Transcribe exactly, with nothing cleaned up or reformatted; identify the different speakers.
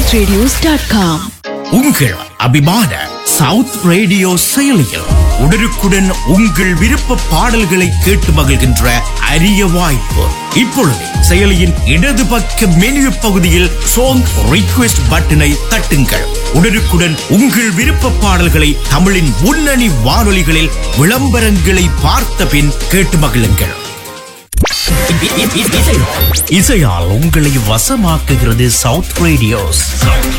Speaker 1: South radios dot com.
Speaker 2: உங்கள் அபிமான south radio செயலியில் உடனுக்குடன் உங்கள் விருப்ப பாடல்களை கேட்டு மகிழ்கின்ற அரிய வாய்ப்பு. இப்பொழுது செயலியின் இடது பக்க மெனு பகுதியில் சாங் ரிக்வெஸ்ட் பட்டனை தட்டுங்கள். உடனுக்குடன் உங்கள் விருப்ப பாடல்களை தமிழின் முன்னணி வானொலிகளில் விளம்பரங்களை பார்த்த பின் கேட்டு மகிழுங்கள். இசையால் உங்களை வசமாக்குகிறது சவுத் ரேடியோஸ்.